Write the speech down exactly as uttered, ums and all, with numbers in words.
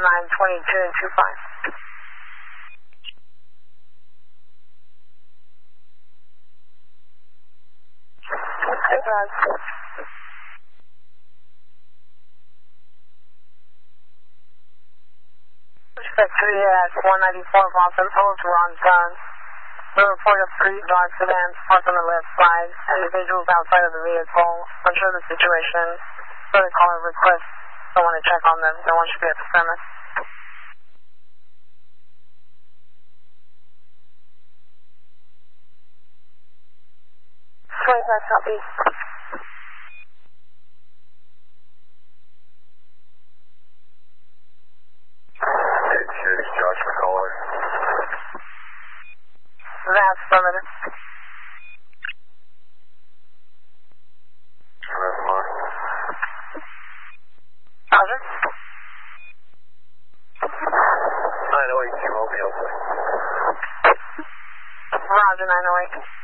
nine twenty-two and two five. Okay, guys. Respect three at one ninety-four Boston Post, Ron Gun. We report of three dark sedans parked on the left side. Individuals outside of the vehicle. Unsure of the situation. Further caller request. Someone to check on them. No one should be at the premise. twenty-five copy. eight six, Josh McCullough. That's affirmative. Roger. nine oh eight, Romeo. Roger, nine oh eight.